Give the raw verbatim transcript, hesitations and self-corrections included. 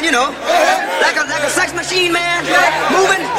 you know, like a like a sex machine, man, moving.